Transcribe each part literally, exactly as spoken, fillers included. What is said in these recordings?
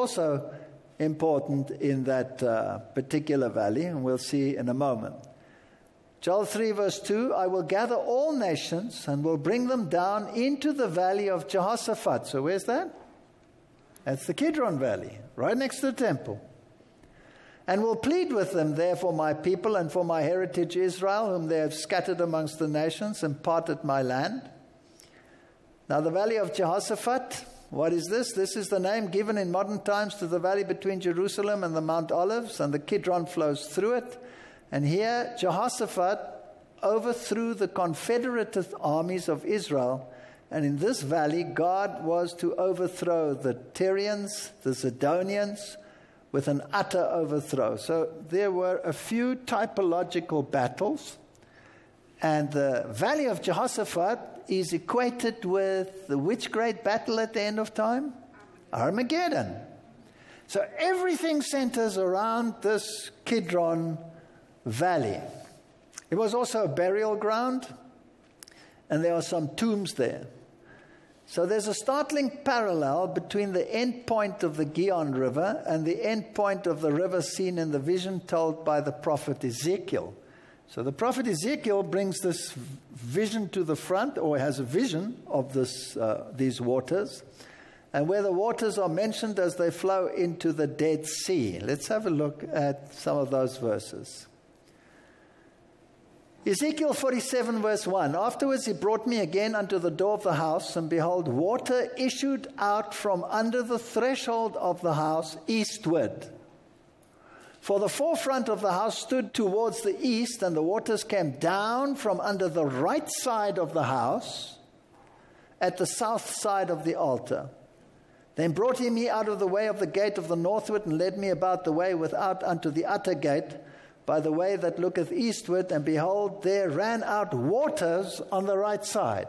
also important in that uh, particular valley, and we'll see in a moment. Joel three verse two, I will gather all nations and will bring them down into the valley of Jehoshaphat. So where's that? That's the Kidron Valley, right next to the temple. And will plead with them there for my people and for my heritage Israel, whom they have scattered amongst the nations and parted my land. Now the valley of Jehoshaphat, what is this? This is the name given in modern times to the valley between Jerusalem and the Mount Olives, and the Kidron flows through it. And here Jehoshaphat overthrew the confederate armies of Israel. And in this valley, God was to overthrow the Tyrians, the Zidonians, with an utter overthrow. So there were a few typological battles. And the valley of Jehoshaphat is equated with the which great battle at the end of time? Armageddon. So everything centers around this Kidron Valley. It was also a burial ground, and there are some tombs there. So there's a startling parallel between the end point of the Gihon River and the end point of the river seen in the vision told by the prophet Ezekiel. So the prophet Ezekiel brings this vision to the front, or has a vision of this, uh, these waters, and where the waters are mentioned as they flow into the Dead Sea. Let's have a look at some of those verses. Ezekiel forty-seven verse one, afterwards he brought me again unto the door of the house, and behold, water issued out from under the threshold of the house eastward. For the forefront of the house stood towards the east, and the waters came down from under the right side of the house at the south side of the altar. Then brought he me out of the way of the gate of the northward, and led me about the way without unto the utter gate, by the way that looketh eastward, and behold, there ran out waters on the right side.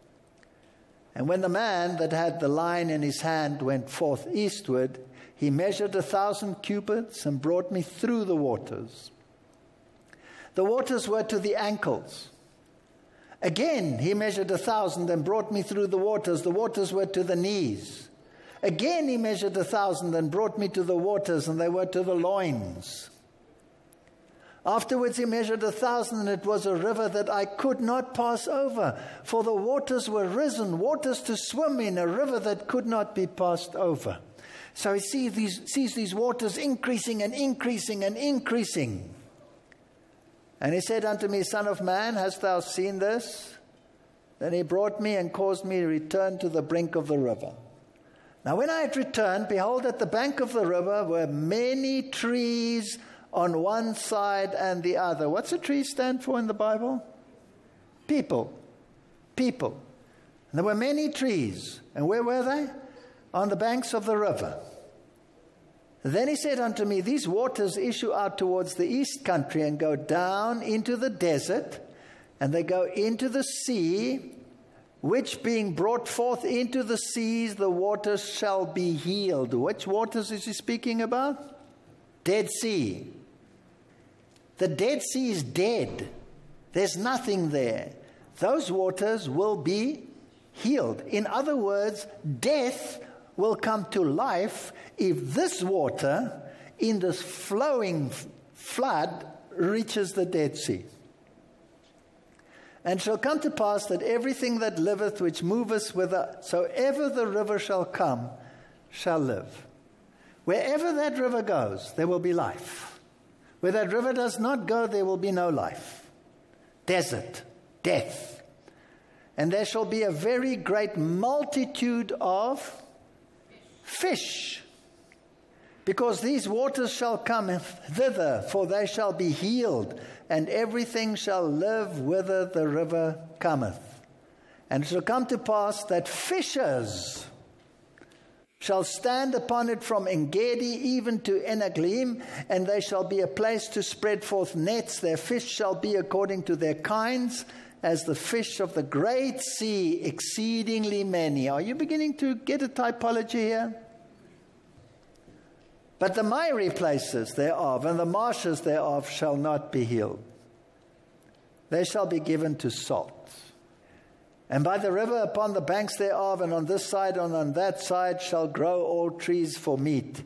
And when the man that had the line in his hand went forth eastward, he measured a thousand cubits and brought me through the waters. The waters were to the ankles. Again he measured a thousand and brought me through the waters. The waters were to the knees. Again he measured a thousand and brought me to the waters, and they were to the loins. Afterwards he measured a thousand, and it was a river that I could not pass over, for the waters were risen, waters to swim in, a river that could not be passed over. So he sees these, sees these waters increasing and increasing and increasing. And he said unto me, Son of man, hast thou seen this? Then he brought me and caused me to return to the brink of the river. Now when I had returned, behold, at the bank of the river were many trees on one side and the other. What's a tree stand for in the Bible? People. People. And there were many trees. And where were they? On the banks of the river. Then he said unto me, these waters issue out towards the east country and go down into the desert, and they go into the sea, which being brought forth into the seas, the waters shall be healed. Which waters is he speaking about? Dead Sea. The Dead Sea is dead. There's nothing there. Those waters will be healed. In other words, death will come to life if this water in this flowing flood reaches the Dead Sea. And shall come to pass that everything that liveth, which moveth whithersoever the river shall come, shall live. Wherever that river goes, there will be life. Where that river does not go, there will be no life. Desert, death. And there shall be a very great multitude of fish, because these waters shall come thither, for they shall be healed, and everything shall live whither the river cometh. And it shall come to pass that fishers shall stand upon it from En-gedi even to Eneglaim, and they shall be a place to spread forth nets. Their fish shall be according to their kinds, as the fish of the great sea, exceedingly many. Are you beginning to get a typology here? But the miry places thereof and the marshes thereof shall not be healed. They shall be given to salt. And by the river upon the banks thereof, and on this side and on that side, shall grow all trees for meat.